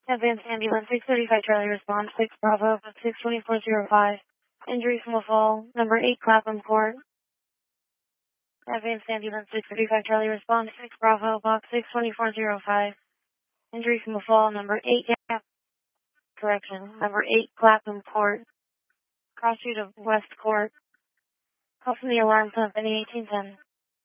Advanced Ambulance 635 Charlie response 6 Bravo 62405. Injury from a fall, number 8 Clapham Court. Advanced Ambulance 635 Charlie response 6 Bravo box 62405. Injury from a fall, number 8 correction, number 8 Clapham Court. Cross street of West Court. Call from the alarm company 1810.